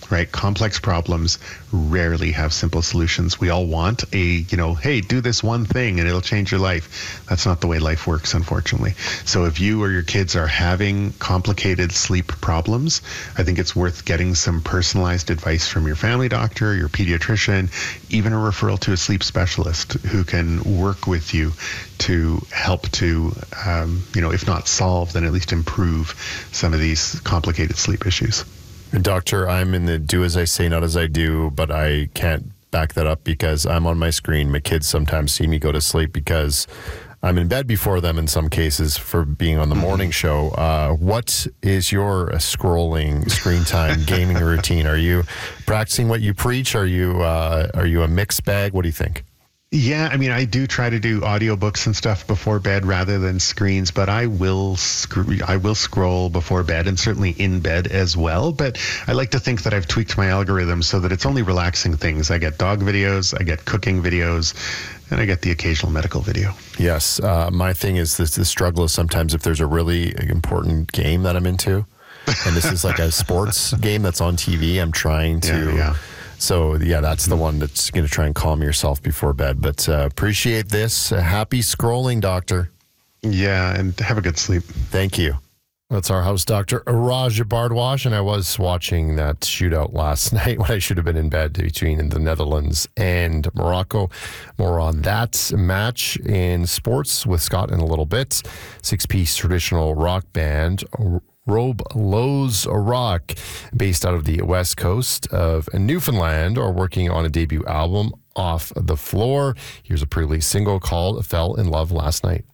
right? Complex problems rarely have simple solutions. We all want hey, do this one thing and it'll change your life. That's not the way life works, unfortunately. So if you or your kids are having complicated sleep problems, I think it's worth getting some personalized advice from your family doctor, your pediatrician, even a referral to a sleep specialist who can work with you to help to, if not solve, then at least improve some of these complicated sleep issues. Doctor, I'm in the do as I say, not as I do, but I can't back that up because I'm on my screen. My kids sometimes see me go to sleep because I'm in bed before them in some cases for being on the morning show. What is your scrolling screen time gaming routine? Are you practicing what you preach? Are you a mixed bag? What do you think? Yeah, I mean, I do try to do audiobooks and stuff before bed rather than screens, but I will scroll before bed and certainly in bed as well. But I like to think that I've tweaked my algorithm so that it's only relaxing things. I get dog videos, I get cooking videos, and I get the occasional medical video. Yes, my thing is the struggle is sometimes if there's a really important game that I'm into, and this is like a sports game that's on TV, I'm trying to... Yeah. So, that's the one that's going to try and calm yourself before bed. But appreciate this. Happy scrolling, Doctor. Yeah, and have a good sleep. Thank you. That's our house doctor, Raja Bardwaj, and I was watching that shootout last night when I should have been in bed between the Netherlands and Morocco. More on that match in sports with Scott in a little bit. 6-piece traditional rock band, Robe Lowe's Rock, based out of the west coast of Newfoundland, are working on a debut album, Off the Floor. Here's a pre-release single called Fell in Love Last Night.